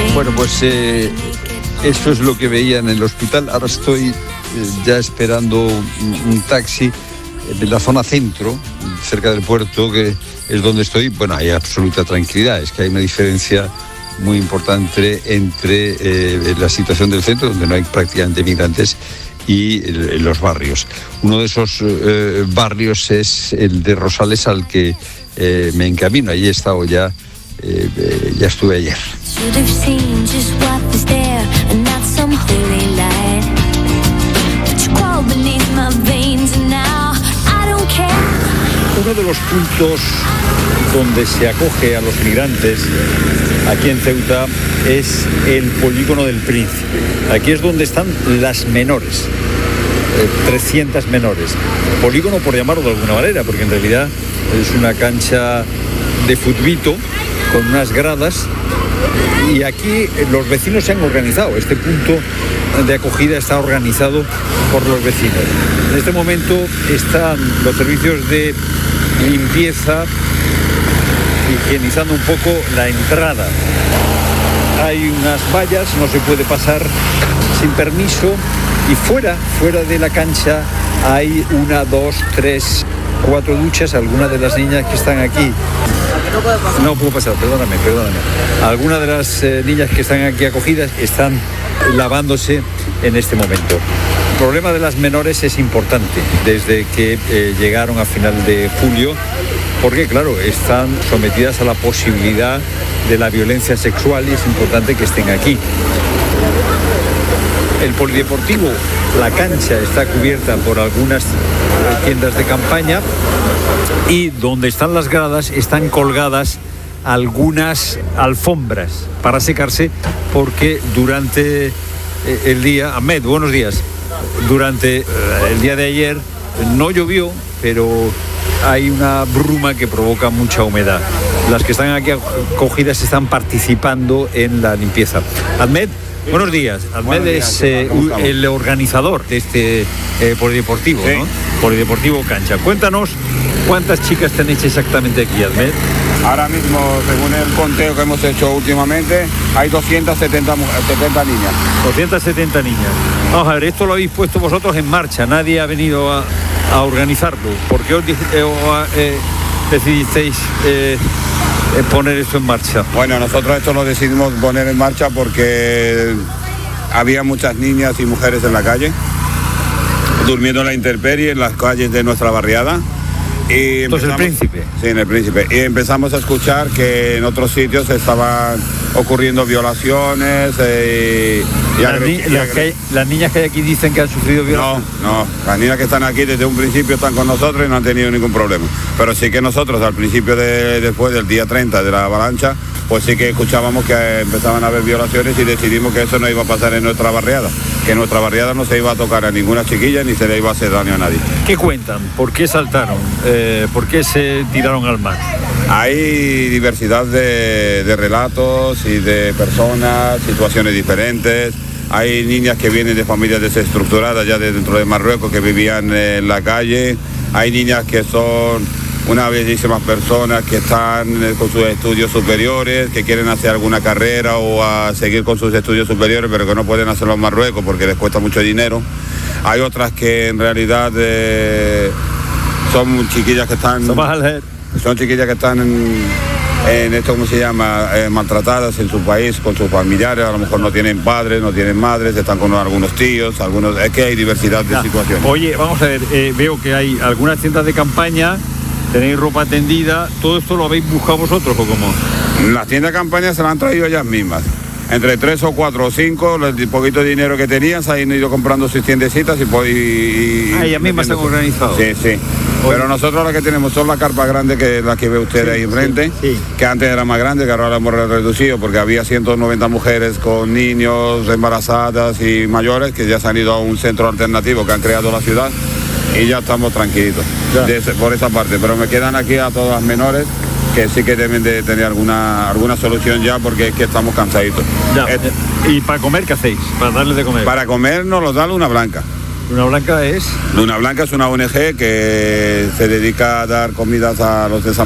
Bueno, pues eso es lo que veía en el hospital. Ahora estoy ya esperando un taxi de la zona centro, cerca del puerto, que es donde estoy. Bueno, hay absoluta tranquilidad. Es que hay una diferencia muy importante entre la situación del centro, donde no hay prácticamente migrantes, y los barrios. Uno de esos barrios es el de Rosales, al que me encamino. Allí he estado ya estuve ayer. Uno de los puntos donde se acoge a los migrantes aquí en Ceuta es el polígono del Príncipe. Aquí es donde están las menores, 300 menores. Polígono por llamarlo de alguna manera, porque en realidad es una cancha de futbito con unas gradas, y aquí los vecinos se han organizado. Este punto de acogida está organizado por los vecinos. En este momento están los servicios de limpieza higienizando un poco la entrada. Hay unas vallas, no se puede pasar sin permiso, y fuera de la cancha hay 1, 2, 3, 4 duchas. Algunas de las niñas que están aquí... No puedo pasar, perdóname. Algunas de las niñas que están aquí acogidas están lavándose en este momento. El problema de las menores es importante desde que llegaron a final de julio, porque claro, están sometidas a la posibilidad de la violencia sexual, y es importante que estén aquí. El polideportivo, la cancha está cubierta por algunas tiendas de campaña, y donde están las gradas están colgadas algunas alfombras para secarse, porque durante el día... Ahmed, buenos días. Durante el día de ayer no llovió, pero hay una bruma que provoca mucha humedad. Las que están aquí acogidas están participando en la limpieza. Ahmed, buenos días. Ahmed es el organizador de este polideportivo, sí, ¿no? Polideportivo Cancha. Cuéntanos, ¿cuántas chicas tenéis exactamente aquí, Ahmed? Ahora mismo, según el conteo que hemos hecho últimamente, hay 270 niñas. 270 niñas. Vamos a ver, esto lo habéis puesto vosotros en marcha, nadie ha venido a organizarlo. ¿Por qué os decidisteis poner esto en marcha? Bueno, nosotros esto lo decidimos poner en marcha porque había muchas niñas y mujeres en la calle, durmiendo en la intemperie en las calles de nuestra barriada. Y entonces el Príncipe. Sí, en el Príncipe. Y empezamos a escuchar que en otros sitios estaban ocurriendo violaciones las niñas que hay aquí dicen que han sufrido violaciones. No, las niñas que están aquí desde un principio están con nosotros y no han tenido ningún problema. Pero sí que nosotros al principio después del día 30 de la avalancha, pues sí que escuchábamos que empezaban a haber violaciones, y decidimos que eso no iba a pasar en nuestra barriada, que en nuestra barriada no se iba a tocar a ninguna chiquilla ni se le iba a hacer daño a nadie. ¿Qué cuentan? ¿Por qué saltaron? ¿Por qué se tiraron al mar? Hay diversidad de relatos y de personas, situaciones diferentes. Hay niñas que vienen de familias desestructuradas ya de dentro de Marruecos, que vivían en la calle. Hay niñas que son unas bellísimas personas que están con sus estudios superiores, que quieren hacer alguna carrera o a seguir con sus estudios superiores, pero que no pueden hacerlo en Marruecos porque les cuesta mucho dinero. Hay otras que en realidad son chiquillas que están... Son chiquillas que están en esto, ¿cómo se llama? Maltratadas en su país, con sus familiares, a lo mejor no tienen padres, no tienen madres, están con algunos tíos, es que hay diversidad de situaciones. Oye, vamos a ver, veo que hay algunas tiendas de campaña, tenéis ropa tendida, ¿todo esto lo habéis buscado vosotros o cómo? Las tiendas de campaña se las han traído ellas mismas. Entre 3 o 4 o 5, el poquito de dinero que tenían, se han ido comprando sus tiendecitas y ellas mismas se han organizado. Sí. Pero nosotros lo que tenemos son las carpas grandes, que las que ve usted ahí enfrente, que antes era más grande, que ahora la hemos reducido porque había 190 mujeres con niños, embarazadas y mayores que ya se han ido a un centro alternativo que han creado la ciudad, y ya estamos tranquilitos por esa parte. Pero me quedan aquí a todas las menores, que sí que deben de tener alguna solución ya, porque es que estamos cansaditos. ¿Y para comer qué hacéis? ¿Para darles de comer? Para comer nos los da Luna Blanca. ¿Luna Blanca es? Luna Blanca es una ONG que se dedica a dar comidas a los